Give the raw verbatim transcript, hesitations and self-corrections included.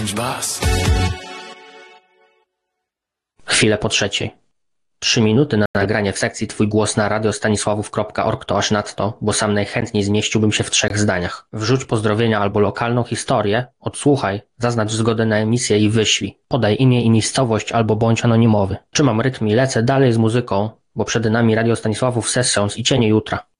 Chwilę po trzeciej. Trzy minuty na nagranie w sekcji Twój głos na radiostanisławów kropka org to aż nadto, bo sam najchętniej zmieściłbym się w trzech zdaniach. Wrzuć pozdrowienia albo lokalną historię, odsłuchaj, zaznacz zgodę na emisję i wyślij. Podaj imię i miejscowość albo bądź anonimowy. Trzymam rytm i lecę dalej z muzyką, bo przed nami Radio Stanisławów Sessions i Cienie Jutra.